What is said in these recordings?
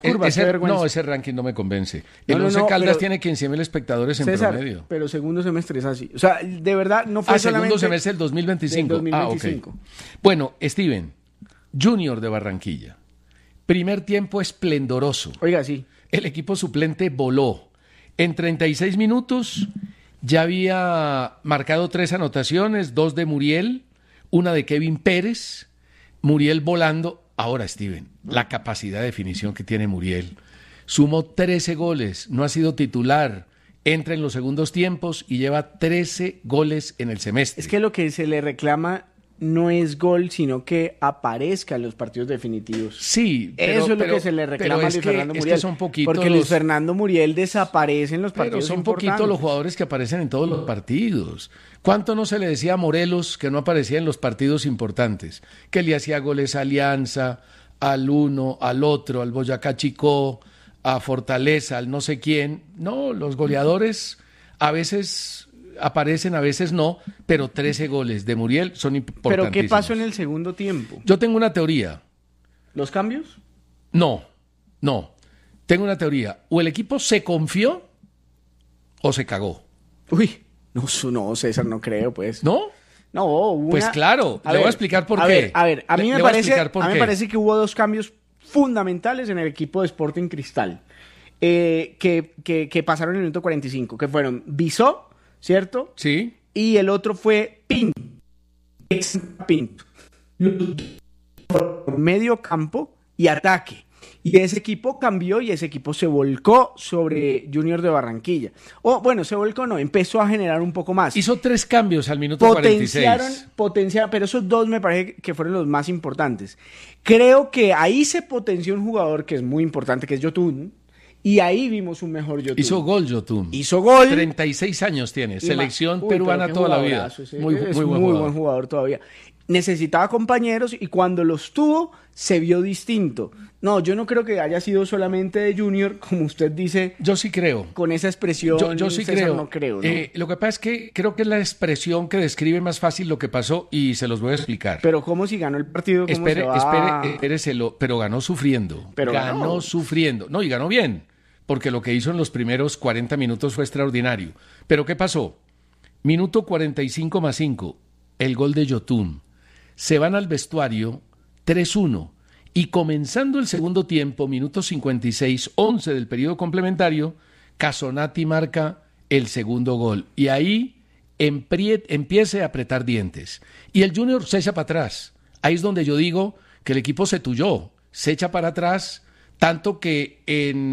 curvas, qué vergüenza. No, ese ranking no me convence. El No, Once no, Caldas pero, tiene 15.000 espectadores en César, promedio. pero segundo semestre es así. O sea, de verdad no fue solamente... segundo semestre del 2025. Del 2025. Ok. Bueno, Steven, Junior de Barranquilla. Primer tiempo esplendoroso. Oiga, sí. El equipo suplente voló. En 36 minutos ya había marcado 3 anotaciones, 2 de Muriel, una de Kevin Pérez, Muriel volando. Ahora, Steven, la capacidad de definición que tiene Muriel. Sumó 13 goles, no ha sido titular, entra en los segundos tiempos y lleva 13 goles en el semestre. Es que lo que se le reclama no es gol, sino que aparezca en los partidos definitivos. Sí, pero, eso es lo que se le reclama a Luis Fernando Muriel. Es que son poquitos porque Luis Fernando Muriel desaparece en los pero partidos son importantes. poquitos los jugadores que aparecen en todos los partidos. ¿Cuánto no se le decía a Morelos que no aparecía en los partidos importantes? Que le hacía goles a Alianza, al uno, al otro, al Boyacá Chicó, a Fortaleza, al no sé quién. No, los goleadores a veces aparecen, a veces no, pero 13 goles de Muriel son importantísimos. ¿Pero qué pasó en el segundo tiempo? Yo tengo una teoría. ¿Los cambios? No. Tengo una teoría. O el equipo se confió o se cagó. Uy, no, César, no creo, pues. ¿No? No, Pues claro, le voy a explicar por qué. A mí me parece que hubo 2 cambios fundamentales en el equipo de Sporting Cristal que pasaron en el minuto 45, que fueron Bisó, ¿cierto? Sí. Y el otro fue Pinto. Medio campo y ataque. Y ese equipo cambió y ese equipo se volcó sobre Junior de Barranquilla. Se volcó no, empezó a generar un poco más. Hizo 3 cambios al minuto 46. Pero esos 2 me parece que fueron los más importantes. Creo que ahí se potenció un jugador que es muy importante, que es Yotun. Y ahí vimos un mejor Yotun. Hizo gol Yotun. Hizo gol. 36 años tiene. Selección peruana toda la vida. Muy buen jugador todavía. Necesitaba compañeros y cuando los tuvo se vio distinto. No, yo no creo que haya sido solamente de Junior, como usted dice. Yo sí creo. Con esa expresión. Yo sí César, creo. No creo, ¿no? Lo que pasa es que creo que es la expresión que describe más fácil lo que pasó y se los voy a explicar. Pero ¿cómo si ganó el partido? Espéreselo, pero ganó sufriendo. Ganó sufriendo. No, y ganó bien, porque lo que hizo en los primeros 40 minutos fue extraordinario. Pero ¿qué pasó? Minuto 45 más 5, el gol de Yotun. Se van al vestuario 3-1 y comenzando el segundo tiempo, minuto 56, 11 del periodo complementario, Casonati marca el segundo gol y ahí empieza a apretar dientes y el Junior se echa para atrás. Ahí es donde yo digo que el equipo se tuyó, se echa para atrás, tanto que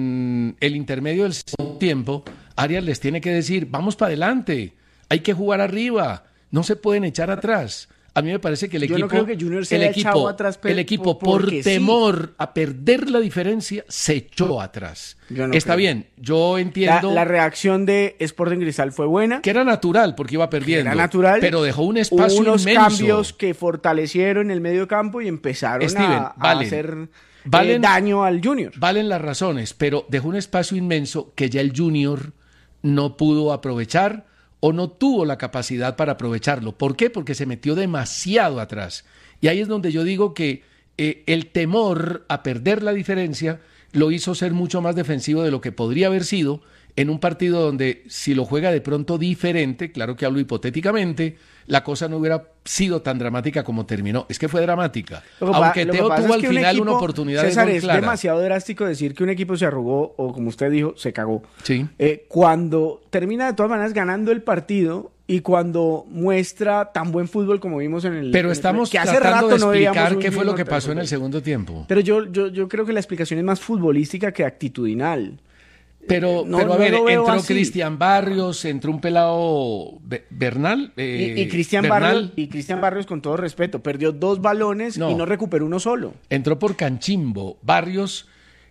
en el intermedio del segundo tiempo Arias les tiene que decir, vamos para adelante, hay que jugar arriba, no se pueden echar atrás. A mí me parece que el equipo, yo no creo que Junior se haya echado atrás, el equipo por temor a perder la diferencia se echó atrás. Está bien, yo entiendo. La reacción de Sporting Cristal fue buena. Que era natural porque iba perdiendo. Era natural. Pero dejó un espacio unos inmenso. Cambios que fortalecieron el medio campo y empezaron a hacer daño al Junior. Valen las razones, pero dejó un espacio inmenso que ya el Junior no pudo aprovechar o no tuvo la capacidad para aprovecharlo. ¿Por qué? Porque se metió demasiado atrás. Y ahí es donde yo digo que el temor a perder la diferencia lo hizo ser mucho más defensivo de lo que podría haber sido en un partido donde si lo juega de pronto diferente, claro que hablo hipotéticamente, la cosa no hubiera sido tan dramática como terminó. Es que fue dramática. Aunque Teo tuvo al final una oportunidad de gol clara. Es demasiado drástico decir que un equipo se arrugó o, como usted dijo, se cagó. Sí. Cuando termina de todas maneras ganando el partido y cuando muestra tan buen fútbol como vimos en el... Pero estamos que hace tratando rato de explicar qué fue lo que pasó en el segundo tiempo. Pero yo creo que la explicación es más futbolística que actitudinal. Pero a ver, entró Cristian Barrios, entró un pelado Bernal. Y Cristian Barrios, con todo respeto, perdió 2 balones y no recuperó uno solo. Entró por Canchimbo. Barrios,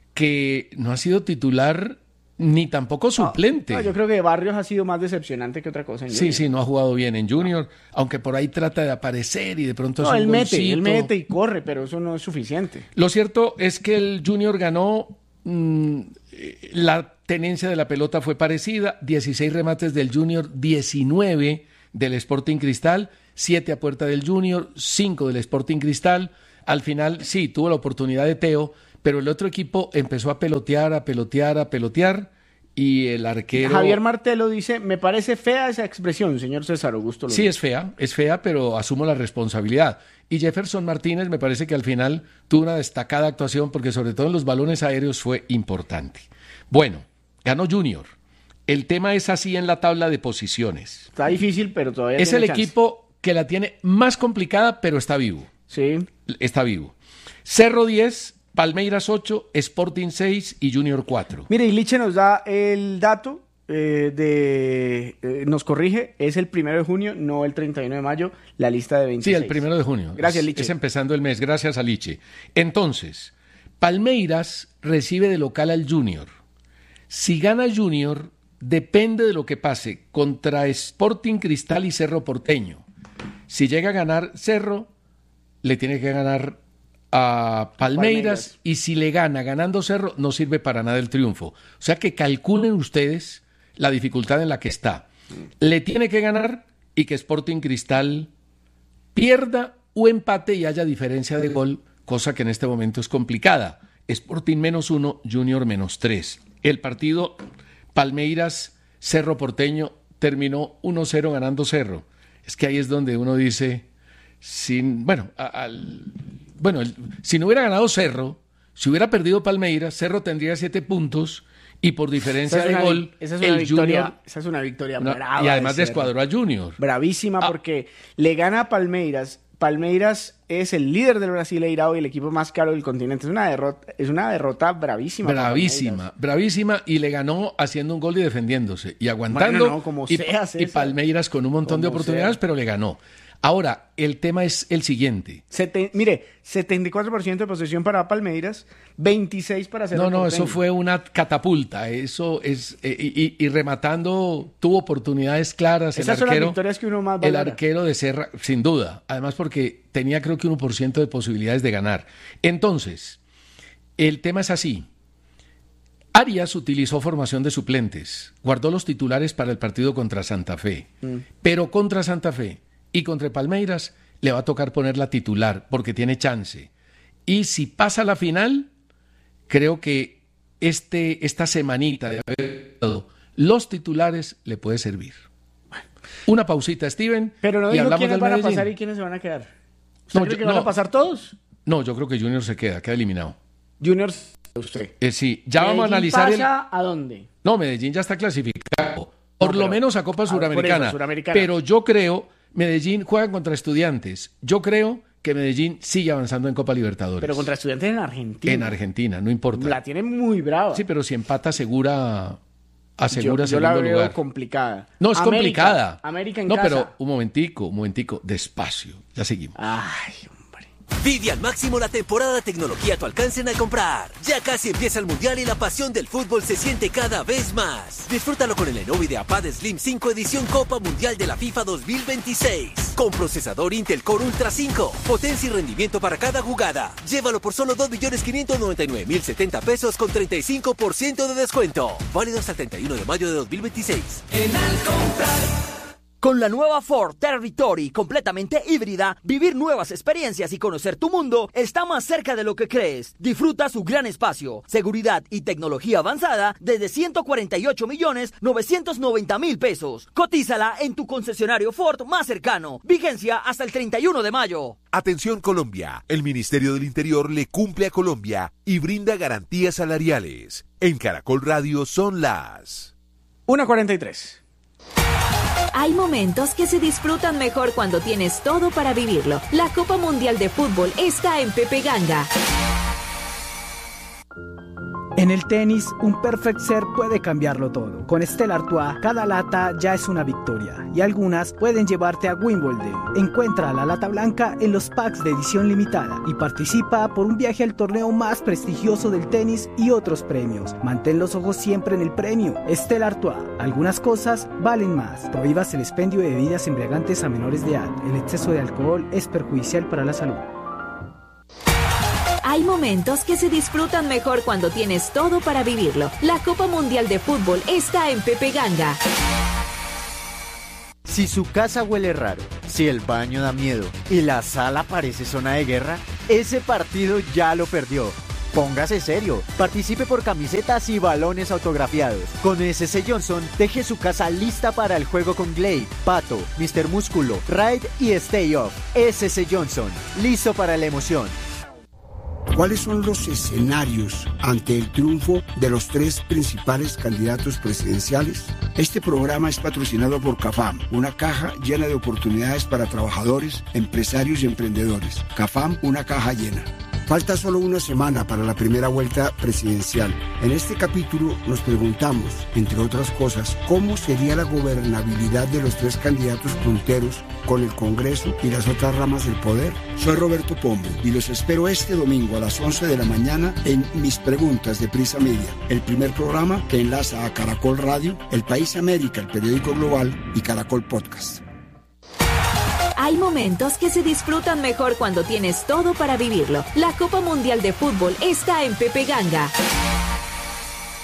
que no ha sido titular ni tampoco suplente. No, yo creo que Barrios ha sido más decepcionante que otra cosa en Junior. Sí, no ha jugado bien en Junior, aunque por ahí trata de aparecer y de pronto es un él golcito. mete y corre, pero eso no es suficiente. Lo cierto es que el Junior ganó... la tenencia de la pelota fue parecida, 16 remates del Junior, 19 del Sporting Cristal, 7 a puerta del Junior, 5 del Sporting Cristal. Al final sí, tuvo la oportunidad de Teo, pero el otro equipo empezó a pelotear, y el arquero... Javier Martelo dice, me parece fea esa expresión, señor César Augusto. Sí, es fea, pero asumo la responsabilidad. Y Jefferson Martínez me parece que al final tuvo una destacada actuación porque sobre todo en los balones aéreos fue importante. Bueno, ganó Junior. El tema es así en la tabla de posiciones. Está difícil, pero todavía es tiene el chance. Equipo que la tiene más complicada, pero está vivo. Sí. Está vivo. Cerro 10, Palmeiras 8, Sporting 6 y Junior 4. Mire, y Liche nos da el dato nos corrige, es el 1 de junio, no el 31 de mayo, la lista de 26. Sí, el 1 de junio. Gracias, Liche. Es empezando el mes, gracias a Liche. Entonces, Palmeiras recibe de local al Junior. Si gana Junior, depende de lo que pase contra Sporting Cristal y Cerro Porteño. Si llega a ganar Cerro, le tiene que ganar a Palmeiras, y si le gana ganando Cerro, no sirve para nada el triunfo. O sea que calculen ustedes la dificultad en la que está. Le tiene que ganar y que Sporting Cristal pierda o empate y haya diferencia de gol, cosa que en este momento es complicada. Sporting -1, Junior -3. El partido Palmeiras-Cerro Porteño terminó 1-0 ganando Cerro. Es que ahí es donde uno dice, si no hubiera ganado Cerro, si hubiera perdido Palmeiras, Cerro tendría 7 puntos y por diferencia de gol, esa es una victoria brava. Y además descuadró a Junior. Bravísima porque le gana a Palmeiras. Palmeiras es el líder del Brasileirao y el equipo más caro del continente. Es una derrota bravísima. Bravísima, y le ganó haciendo un gol y defendiéndose y aguantando. Y Palmeiras con un montón de oportunidades, pero le ganó. Ahora, el tema es el siguiente. 74% de posesión para Palmeiras, 26% para Cerro Porteño. Eso fue una catapulta. Eso es y rematando tuvo oportunidades claras. Esas son las victorias que uno más valora. El arquero de Serra, sin duda. Además porque tenía creo que 1% de posibilidades de ganar. Entonces, el tema es así. Arias utilizó formación de suplentes. Guardó los titulares para el partido contra Santa Fe. Pero contra Santa Fe y contra Palmeiras le va a tocar poner la titular porque tiene chance. Y si pasa la final, creo que esta semanita de haber dado los titulares le puede servir. Una pausita, Steven. Pero no dijo quiénes van a pasar y quiénes se van a quedar. ¿Usted cree que van a pasar todos? No, yo creo que Junior queda eliminado. Junior, usted. Sí, ya vamos a analizar. ¿Pasa a dónde? No, Medellín ya está clasificado. Por lo menos a Copa Suramericana. Pero yo creo... Medellín juega contra Estudiantes. Yo creo que Medellín sigue avanzando en Copa Libertadores. Pero contra Estudiantes en Argentina. En Argentina, no importa. La tiene muy brava. Sí, pero si empata asegura yo la veo lugar. Complicada. No, es complicada. América en casa. No, pero un momentico, despacio. Ya seguimos. Ay, hombre. Vive al máximo la temporada de tecnología a tu alcance en Alcomprar. Ya casi empieza el Mundial y la pasión del fútbol se siente cada vez más. Disfrútalo con el Lenovo IdeaPad Slim 5 edición Copa Mundial de la FIFA 2026. Con procesador Intel Core Ultra 5. Potencia y rendimiento para cada jugada. Llévalo por solo 2.599.070 pesos con 35% de descuento. Válido hasta el 31 de mayo de 2026. En Alcomprar. Con la nueva Ford Territory completamente híbrida, vivir nuevas experiencias y conocer tu mundo está más cerca de lo que crees. Disfruta su gran espacio, seguridad y tecnología avanzada desde 148.990.000 pesos. Cotízala en tu concesionario Ford más cercano. Vigencia hasta el 31 de mayo. Atención Colombia, el Ministerio del Interior le cumple a Colombia y brinda garantías salariales. En Caracol Radio son las 1:43. Hay momentos que se disfrutan mejor cuando tienes todo para vivirlo. La Copa Mundial de Fútbol está en Pepe Ganga. En el tenis, un perfect serve puede cambiarlo todo. Con Stella Artois, cada lata ya es una victoria y algunas pueden llevarte a Wimbledon. Encuentra la lata blanca en los packs de edición limitada y participa por un viaje al torneo más prestigioso del tenis y otros premios. Mantén los ojos siempre en el premio. Stella Artois, algunas cosas valen más. Prohíbas el expendio de bebidas embriagantes a menores de edad. El exceso de alcohol es perjudicial para la salud. Hay momentos que se disfrutan mejor cuando tienes todo para vivirlo. La Copa Mundial de Fútbol está en Pepe Ganga. Si su casa huele raro, si el baño da miedo y la sala parece zona de guerra, ese partido ya lo perdió. Póngase serio. Participe por camisetas y balones autografiados. Con SC Johnson, deje su casa lista para el juego con Glade, Pato, Mr. Músculo, Raid y Stay Off. SC Johnson, listo para la emoción. ¿Cuáles son los escenarios ante el triunfo de los 3 principales candidatos presidenciales? Este programa es patrocinado por CAFAM, una caja llena de oportunidades para trabajadores, empresarios y emprendedores. CAFAM, una caja llena. Falta solo una semana para la primera vuelta presidencial. En este capítulo nos preguntamos, entre otras cosas, cómo sería la gobernabilidad de los 3 candidatos punteros con el Congreso y las otras ramas del poder. Soy Roberto Pombo y los espero este domingo a las 11 de la mañana en Mis Preguntas de Prisa Media, el primer programa que enlaza a Caracol Radio, El País América, el periódico global y Caracol Podcast. Hay momentos que se disfrutan mejor cuando tienes todo para vivirlo. La Copa Mundial de Fútbol está en Pepe Ganga.